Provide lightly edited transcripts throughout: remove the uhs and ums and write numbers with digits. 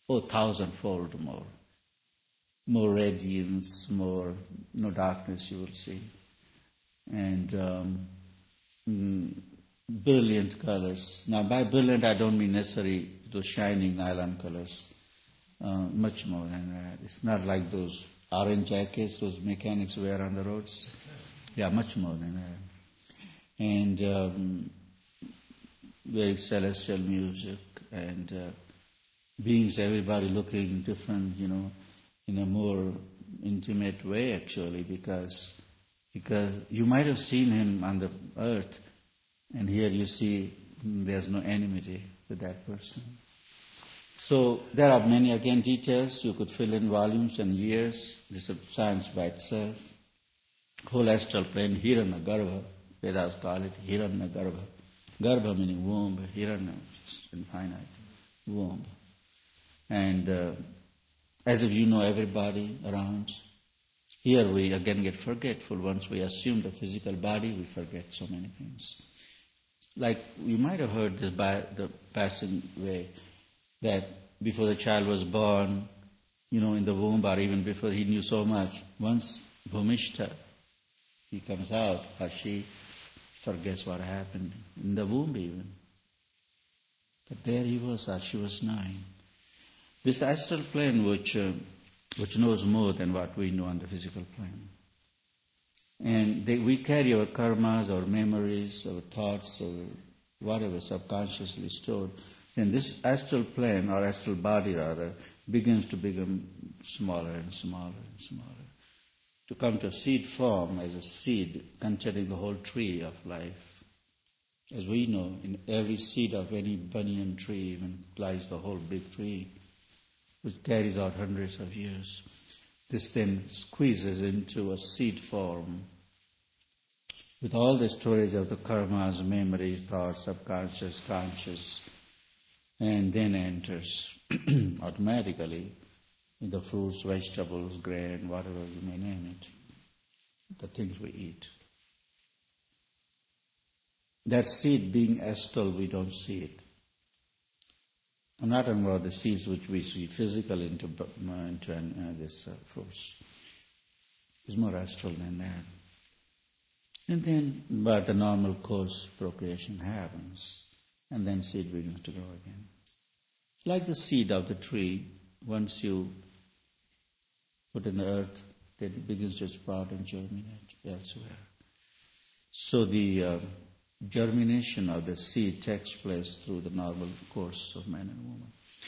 Oh, thousandfold more. More radiance, more no darkness you will see. And brilliant colors. Now by brilliant I don't mean necessarily those shining nylon colors. Much more than that. It's not like those orange jackets those mechanics wear on the roads. Yeah, much more than that. And very celestial music and beings, everybody looking different, in a more intimate way actually, because you might have seen him on the earth, and here you see there's no enmity with that person. So there are many, again, details. You could fill in volumes and years. This is science by itself. Whole astral plane, Hiranyagarbha, Vedas call it Hiranyagarbha. Garbha meaning womb, Hiranya, just infinite womb. And as if you know everybody around. Here we again get forgetful. Once we assume the physical body, we forget so many things. Like you might have heard this by the passing way, that before the child was born, in the womb, or even before he knew so much, once Bhumishta, he comes out, or she forgets what happened in the womb even. But there he was, or she was knowing. This astral plane which knows more than what we know on the physical plane. And we carry our karmas, our memories, our thoughts, or whatever subconsciously stored. And this astral plane, or astral body rather, begins to become smaller and smaller and smaller. To come to seed form as a seed containing the whole tree of life. As we know, in every seed of any banyan tree even lies the whole big tree, which carries out hundreds of years. This then squeezes into a seed form with all the storage of the karmas, memories, thoughts, subconscious, conscious, and then enters automatically in the fruits, vegetables, grain, whatever you may name it, the things we eat. That seed being astral, we don't see it. I'm not talking about the seeds which we see physical into this fruits. It's more astral than that. And then, but the normal course procreation happens, and then seed begins to grow again. Like the seed of the tree, once you put in the earth, then it begins to sprout and germinate elsewhere. So the germination of the seed takes place through the normal course of man and woman.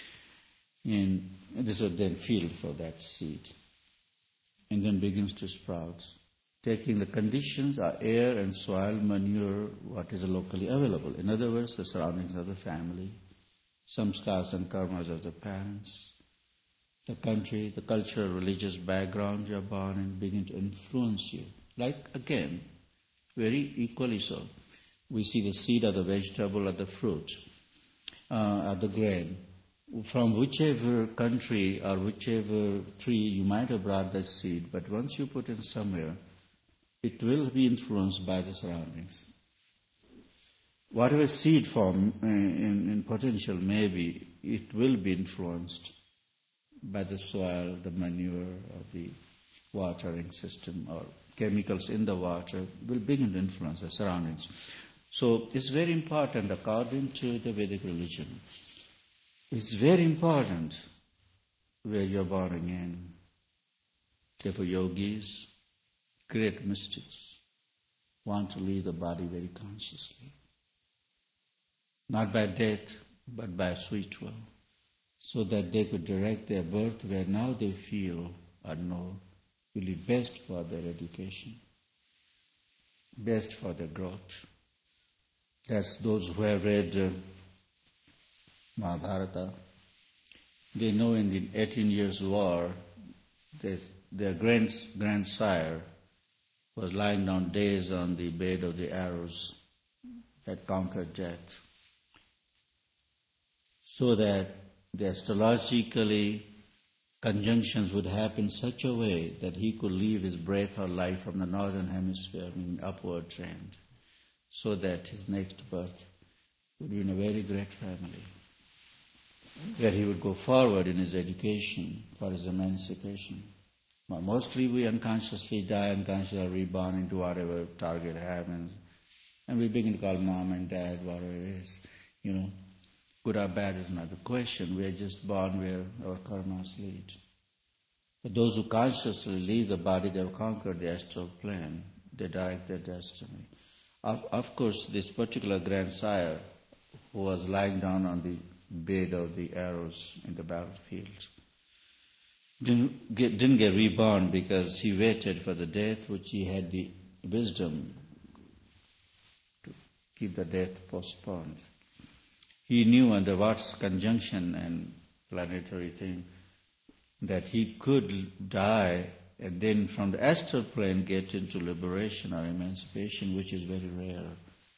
And this is then field for that seed. And then begins to sprout, taking the conditions, air and soil, manure, what is locally available. In other words, the surroundings of the family, samskars and karmas of the parents, the country, the cultural, religious background you're born in begin to influence you. Like, again, very equally so. We see the seed of the vegetable or the fruit, or the grain. From whichever country or whichever tree you might have brought that seed, but once you put it somewhere, it will be influenced by the surroundings. Whatever seed form in potential may be, it will be influenced by the soil, the manure, or the watering system, or chemicals in the water will begin to influence the surroundings. So it's very important, according to the Vedic religion, it's very important where you're born in. Therefore yogis, great mystics, want to leave the body very consciously. Not by death, but by sweet will, so that they could direct their birth where now they feel or know will be best for their education, best for their growth. That's those who have read Mahabharata. They know in the 18 years war, their grandsire was lying down days on the bed of the arrows that conquered death, so that the astrologically conjunctions would happen in such a way that he could leave his breath or life from the northern hemisphere, meaning upward trend, so that his next birth would be in a very great family. where he would go forward in his education for his emancipation. But mostly we unconsciously die, unconsciously reborn into whatever target happens. And we begin to call mom and dad, whatever it is. Good or bad is not the question. We are just born where our karmas lead. But those who consciously leave the body, they have conquered the astral plane. They direct their destiny. Of course, this particular grandsire who was lying down on the bed of the arrows in the battlefield didn't get reborn because he waited for the death which he had the wisdom to keep the death postponed. He knew under what conjunction and planetary thing that he could die and then from the astral plane get into liberation or emancipation, which is very rare.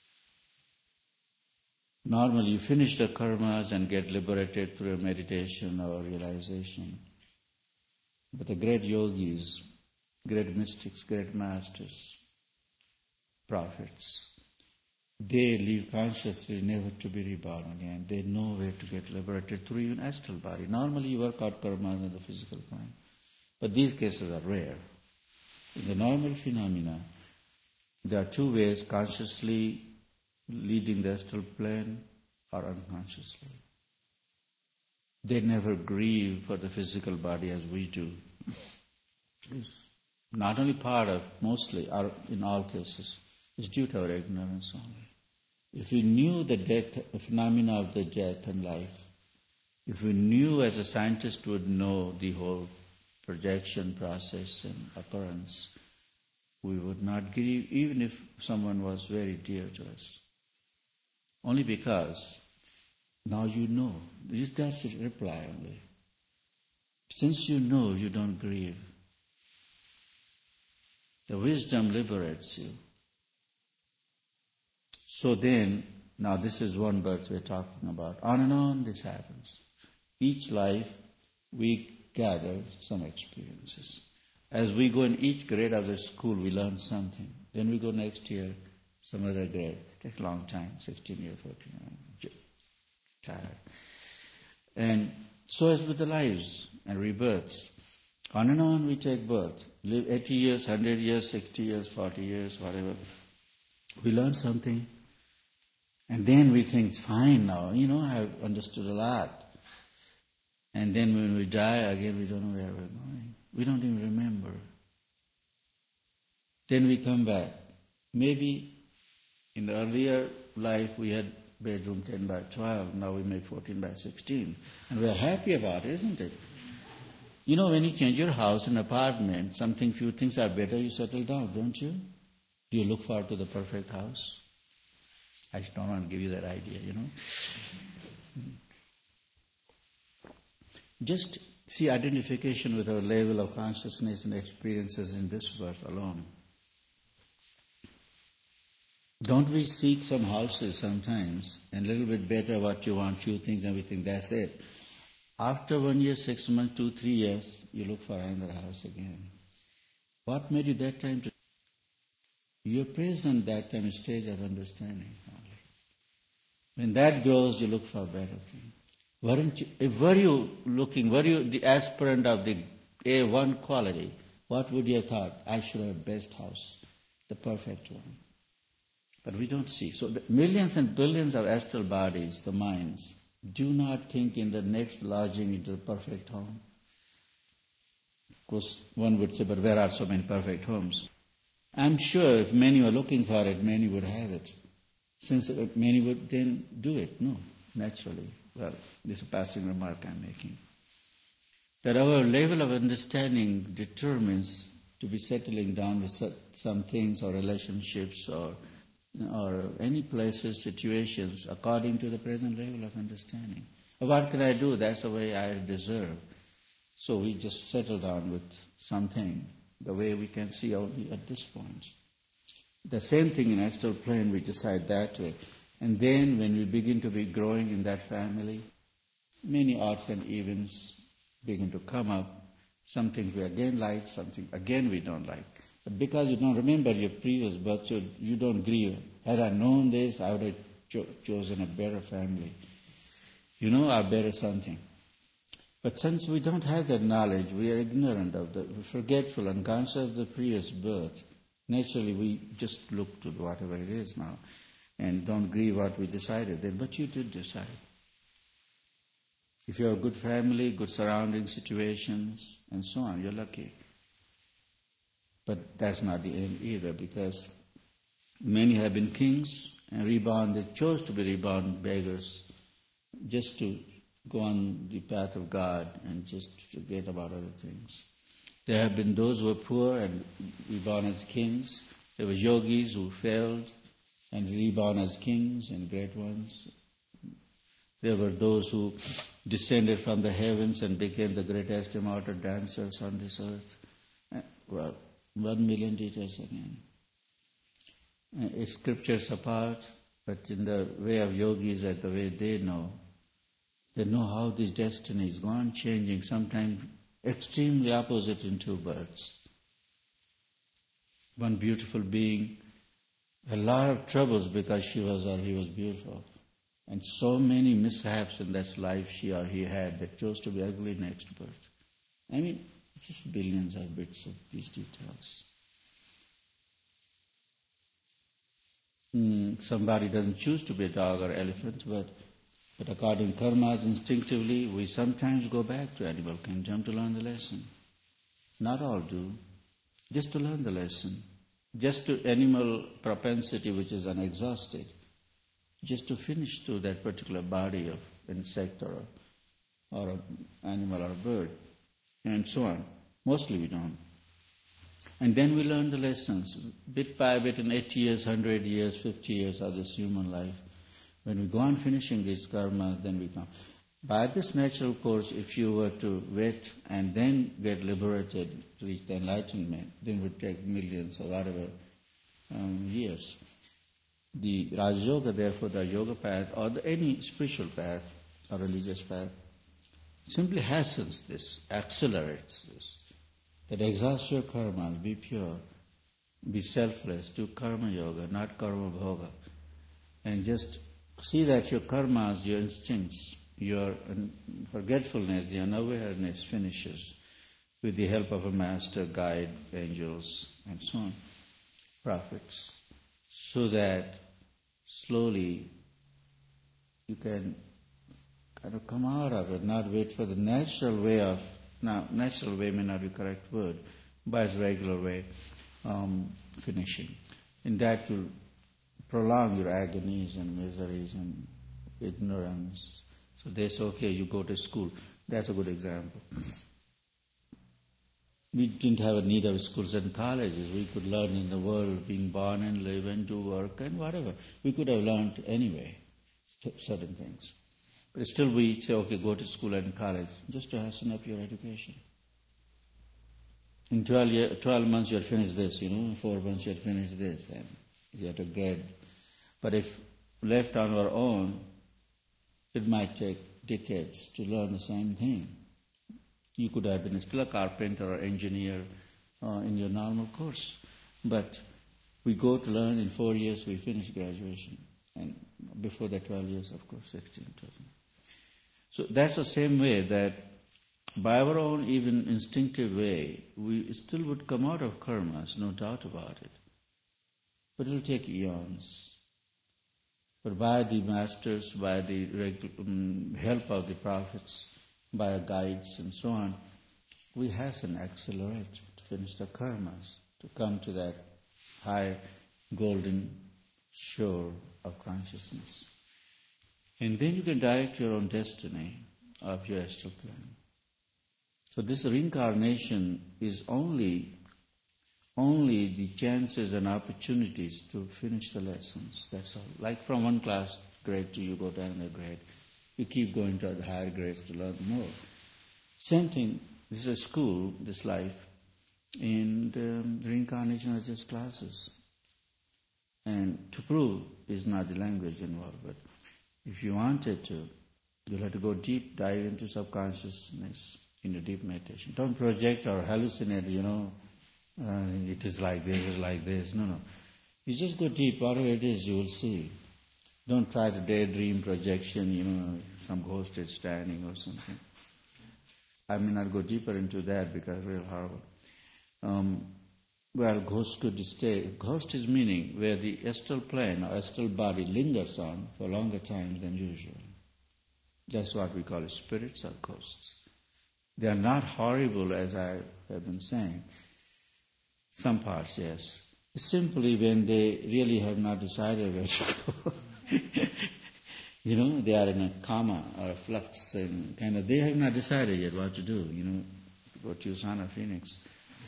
Normally you finish the karmas and get liberated through a meditation or realization. But the great yogis, great mystics, great masters, prophets, they live consciously never to be reborn again. They know where to get liberated through even astral body. Normally you work out karmas in the physical plane. But these cases are rare. In the normal phenomena, there are two ways, consciously leading the astral plane or unconsciously. They never grieve for the physical body as we do. It's not only part of, mostly, or in all cases, it's due to our ignorance only. If we knew the death, phenomena of the death and life, if we knew as a scientist would know the whole projection process and occurrence, we would not grieve even if someone was very dear to us. Only because now you know. That's the reply only. Since you know, you don't grieve. The wisdom liberates you. So then, now this is one birth we're talking about. On and on this happens. Each life we gather some experiences. As we go in each grade of the school, we learn something. Then we go next year, some other grade. It takes a long time, 16 years, 14 years. Tired. And so is with the lives and rebirths. On and on we take birth. Live 80 years, 100 years, 60 years, 40 years, whatever. We learn something. And then we think, fine now, I've understood a lot. And then when we die again, we don't know where we're going. We don't even remember. Then we come back. Maybe in the earlier life we had bedroom 10 by 12, now we make 14 by 16. And we're happy about it, isn't it? When you change your house and apartment, few things are better, you settle down, don't you? Do you look forward to the perfect house? I don't want to give you that idea, Just see identification with our level of consciousness and experiences in this birth alone. Don't we seek some houses sometimes, and a little bit better what you want, few things, and we think that's it. After 1 year, 6 months, 2, 3 years, you look for another house again. What made you that time to? You're present that time, a stage of understanding only. When that grows, you look for a better thing. Were you the aspirant of the A1 quality, what would you have thought? I should have the best house, the perfect one. But we don't see. So the millions and billions of astral bodies, the minds, do not think in the next lodging into the perfect home. Of course, one would say, but where are so many perfect homes? I'm sure if many were looking for it, many would have it. Since many would then do it, no, naturally. Well, this is a passing remark I'm making. That our level of understanding determines to be settling down with some things or relationships or any places, situations, according to the present level of understanding. What can I do? That's the way I deserve. So we just settle down with something, the way we can see only at this point. The same thing in astral plane, we decide that way. And then when we begin to be growing in that family, many odds and evens begin to come up. Something we again like, something again we don't like. But because you don't remember your previous birth, you don't grieve. Had I known this, I would have chosen a better family. are better something. But since we don't have that knowledge, we are ignorant of that, we're forgetful, unconscious of the previous birth. Naturally, we just look to whatever it is now and don't grieve what we decided then. But you did decide. If you have a good family, good surrounding situations, and so on, you're lucky. But that's not the end either, because many have been kings and reborn. They chose to be reborn beggars just to go on the path of God and just forget about other things. There have been those who were poor and reborn as kings. There were yogis who failed and reborn as kings and great ones. There were those who descended from the heavens and became the greatest immortal dancers on this earth. Well, 1 million details again. Scriptures apart, but in the way of yogis, at the way they know how this destiny is gone changing, sometimes extremely opposite in two births. One beautiful being, a lot of troubles because she was or he was beautiful. And so many mishaps in that life she or he had that chose to be ugly next birth. I mean, just billions of bits of these details. Somebody doesn't choose to be a dog or elephant, but according to karmas, instinctively, we sometimes go back to animal kingdom to learn the lesson. Not all do. Just to learn the lesson. Just to animal propensity which is unexhausted. Just to finish to that particular body of insect or animal or bird, and so on. Mostly we don't. And then we learn the lessons, bit by bit, in 80 years, 100 years, 50 years of this human life. When we go on finishing these karmas, then we come. By this natural course, if you were to wait and then get liberated, reach the enlightenment, then it would take millions or whatever years. The Raja Yoga, therefore, the yoga path or any spiritual path or religious path, simply hastens this, accelerates this. That exhaust your karmas, be pure, be selfless, do karma yoga, not karma bhoga. And just see that your karmas, your instincts, your forgetfulness, the unawareness finishes with the help of a master, guide, angels, and so on, prophets, so that slowly you can kind of come out of it, not wait for the natural way of, now natural way may not be the correct word, but its regular way, finishing. And that will prolong your agonies and miseries and ignorance. So they say, okay, you go to school. That's a good example. We didn't have a need of schools and colleges. We could learn in the world, being born and live and do work and whatever. We could have learned anyway, certain things. But still we say, okay, go to school and college, just to hasten up your education. In 12 months you'll finish this, 4 months you'll finish this, and you have to grade. But if left on our own, it might take decades to learn the same thing. You could have been still a carpenter or engineer in your normal course. But we go to learn in 4 years, we finish graduation. And before that 12 years, of course, 16, 12. So that's the same way that by our own even instinctive way, we still would come out of karmas, no doubt about it. But it will take eons. But by the masters, by the help of the prophets, by our guides and so on, we hasten, accelerate to finish the karmas, to come to that high golden shore of consciousness. And then you can direct your own destiny of your astral plane. So this reincarnation is only the chances and opportunities to finish the lessons. That's all. Like from one class grade to you go to another grade. You keep going to the higher grades to learn more. Same thing, this is a school, this life, and the reincarnation are just classes. And to prove is not the language involved, but if you wanted to, you'll have to go deep, dive into subconsciousness in a deep meditation. Don't project or hallucinate, it is like this, No. You just go deep, whatever it is, you will see. Don't try to daydream projection, some ghost is standing or something. I may not go deeper into that because it's real horrible. Well, ghost could stay. Ghost is meaning where the astral plane or astral body lingers on for longer time than usual. That's what we call spirits or ghosts. They are not horrible, as I have been saying. Some parts, yes. Simply when they really have not decided where to go. They are in a coma or a flux and they have not decided yet what to do, go to Usana Phoenix.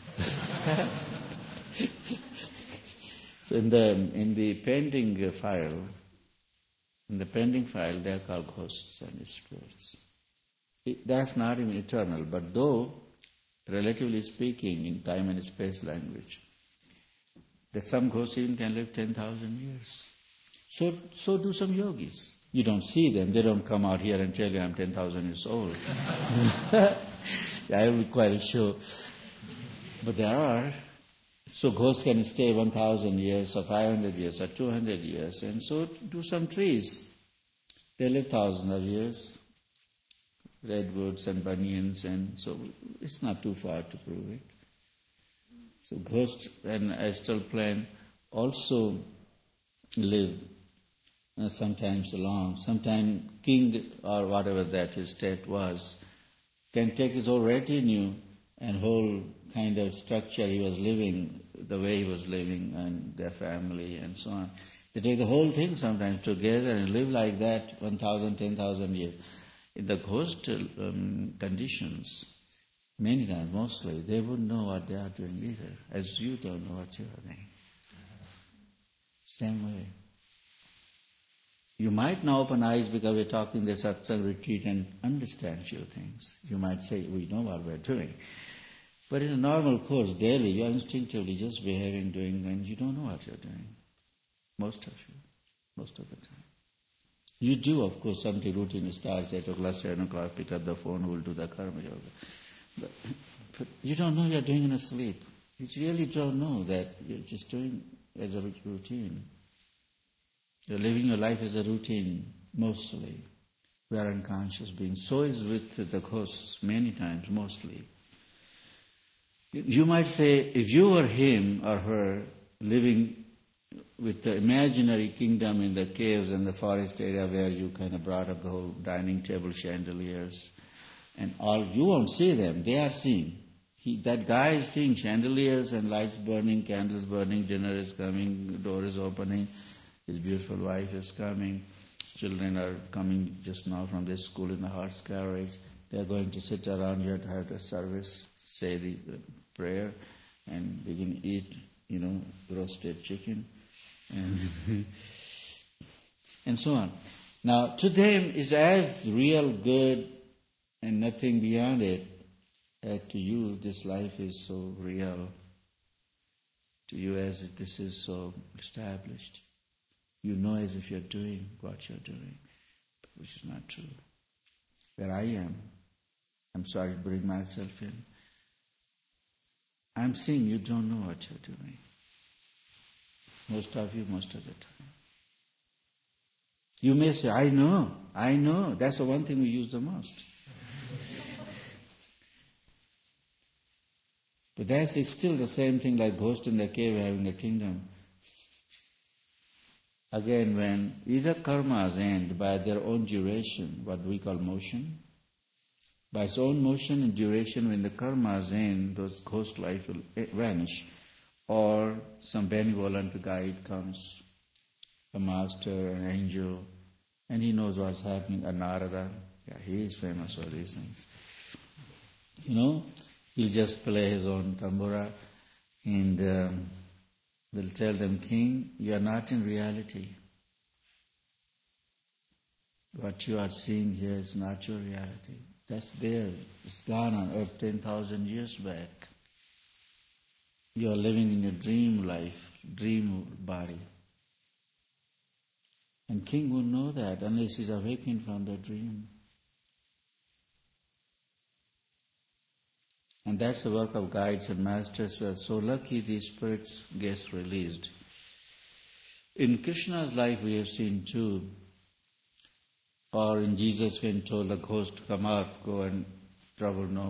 So in the pending file, they are called ghosts and spirits. That's not even eternal, but though, relatively speaking, in time and space language, that some ghosts even can live 10,000 years. So do some yogis. You don't see them. They don't come out here and tell you I'm 10,000 years old. I will be quite sure. But there are. So ghosts can stay 1,000 years or 500 years or 200 years. And so do some trees. They live thousands of years. Redwoods and banyans, and so it's not too far to prove it. So ghost and astral plane also live sometimes long. Sometimes king or whatever that his state was can take his whole retinue and whole kind of structure he was living, the way he was living and their family and so on. They take the whole thing sometimes together and live like that 1,000, 10,000 years. In the ghost conditions, many times, mostly, they wouldn't know what they are doing either, as you don't know what you are doing. Same way. You might now open eyes because we're talking the satsang retreat and understand few things. You might say, we know what we're doing. But in a normal course, daily, you are instinctively just behaving, doing, and you don't know what you're doing. Most of the time. You do, of course, something routine starts 8 o'clock, 7 o'clock, pick up the phone, we'll do the karma yoga. But you don't know you're doing in a sleep. You really don't know that you're just doing as a routine. You're living your life as a routine, mostly. We are unconscious beings. So is with the ghosts, many times, mostly. You might say, if you were him or her living with the imaginary kingdom in the caves and the forest area where you kind of brought up the whole dining table chandeliers and all, you won't see them, they are seeing. That guy is seeing chandeliers and lights burning, candles burning, dinner is coming, the door is opening, his beautiful wife is coming, children are coming just now from their school in the horse carriage, they are going to sit around here to have the service, say the prayer and begin to eat, roasted chicken. And so on. Now, to them is as real, good, and nothing beyond it. To you, this life is so real. To you, as if this is so established. You know as if you're doing what you're doing, which is not true. Where I am, I'm sorry to bring myself in. I'm seeing you don't know what you're doing. Most of you, most of the time. You may say, I know. That's the one thing we use the most. But that's still the same thing like ghost in the cave having a kingdom. Again, when either karmas end by their own duration, what we call motion, by its own motion and duration, when the karmas end, those ghost life will vanish. Or some benevolent guide comes, a master, an angel, and he knows what's happening, a Narada. Yeah, he is famous for these things. He'll just play his own tambura and will tell them, King, you are not in reality. What you are seeing here is not your reality. That's there. It's gone on earth 10,000 years back. You are living in your dream life, dream body. And king won't know that unless he's awakened from the dream. And that's the work of guides and masters who are so lucky these spirits gets released. in Krishna's life we have seen too, or in Jesus when told the ghost, come out, go and trouble no